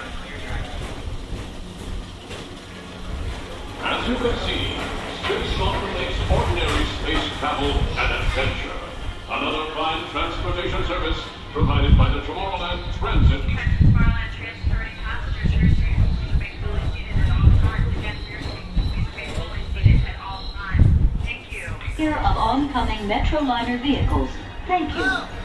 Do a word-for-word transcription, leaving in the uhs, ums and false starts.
As you can see, space often makes ordinary space travel an adventure. Another fine transportation service provided by the Tomorrowland Transit. Tomorrowland transporting passengers here soon. Please remain fully seated at all times. Again, for your safety, please remain fully seated at all times. Thank you. Clear of oncoming Metroliner vehicles. Thank you.